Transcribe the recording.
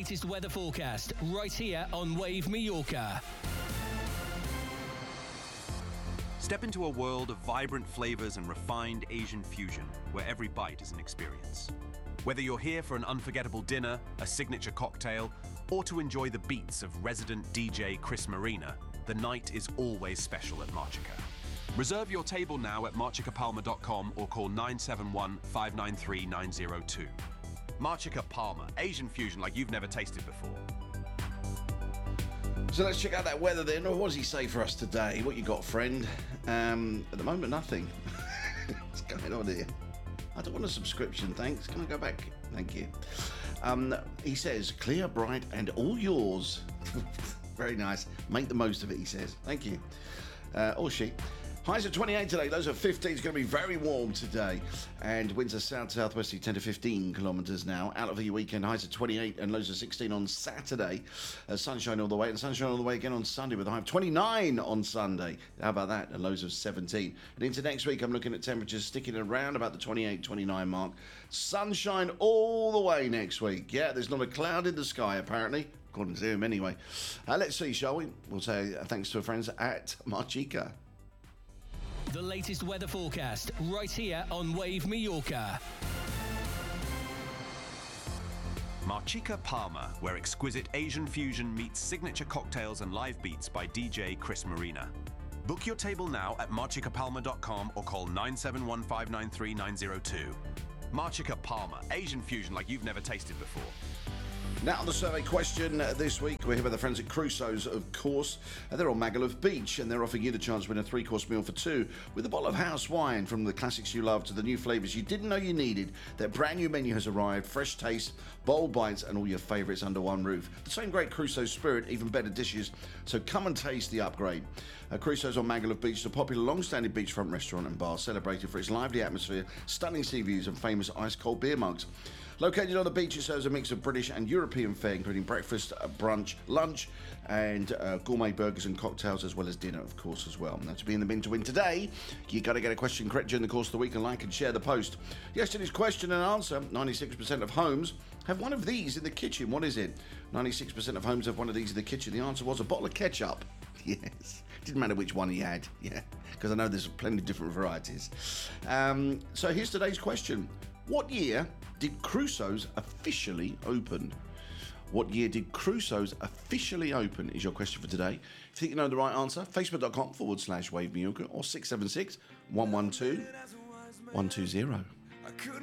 latest weather forecast right here on Wave Mallorca. Step into a world of vibrant flavors and refined Asian fusion, where every bite is an experience. Whether you're here for an unforgettable dinner, a signature cocktail, or to enjoy the beats of resident DJ Chris Marina, the night is always special at Marchica. Reserve your table now at marchicapalma.com or call 971 593 902. Marchica Palma, Asian fusion like you've never tasted before. So let's check out that weather then. What does he say for us today? What you got, friend? At the moment, nothing. What's going on here? I don't want a subscription, thanks. Can I go back? Thank you. He says, clear, bright, and all yours. Very nice. Make the most of it, he says. Thank you. Or she. Highs at 28 today, lows at 15. It's going to be very warm today. And winds are south-southwesterly 10 to 15 kilometres now. Out of the weekend, highs at 28 and lows at 16 on Saturday. Sunshine all the way, and sunshine all the way again on Sunday with a high of 29 on Sunday. How about that? And lows of 17. And into next week, I'm looking at temperatures sticking around about the 28, 29 mark. Sunshine all the way next week. Yeah, there's not a cloud in the sky, apparently. According to him, anyway. Let's see, shall we? We'll say thanks to our friends at Marchica. The latest weather forecast right here on Wave Mallorca. Marchica Palma, where exquisite Asian fusion meets signature cocktails and live beats by DJ Chris Marina. Book your table now at marchicapalma.com or call 971 593 902. Marchica Palma, Asian fusion like you've never tasted before. Now on the survey question this week, we're here with the friends at Crusoe's, of course. They're on Magaluf Beach and they're offering you the chance to win a 3-course meal for 2 with a bottle of house wine, from the classics you love to the new flavours you didn't know you needed. Their brand new menu has arrived, fresh taste, bold bites and all your favourites under one roof. The same great Crusoe's spirit, even better dishes, so come and taste the upgrade. Crusoe's on Magaluf Beach is a popular long-standing beachfront restaurant and bar celebrated for its lively atmosphere, stunning sea views and famous ice-cold beer mugs. Located on the beach, it serves a mix of British and European fare, including breakfast, brunch, lunch, and gourmet burgers and cocktails, as well as dinner, of course, as well. Now, to be in the bin to win today, you got to get a question correct during the course of the week and like and share the post. Yesterday's question and answer: 96% of homes have one of these in the kitchen. What is it? 96% of homes have one of these in the kitchen. The answer was a bottle of ketchup. Yes. Didn't matter which one he had, yeah, because I know there's plenty of different varieties. So here's today's question. What year did Crusoe's officially open? What year did Crusoe's officially open is your question for today. If you think you know the right answer, facebook.com/Wave Mallorca or 676 112 120.